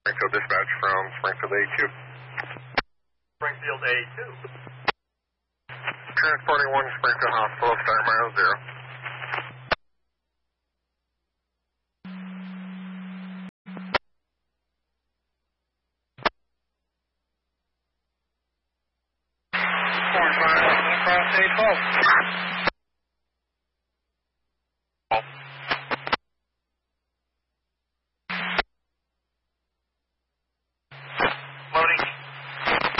Springfield dispatch from Springfield A2. Springfield A2. Transporting 1 Springfield Hospital, start mile 0. Across A12.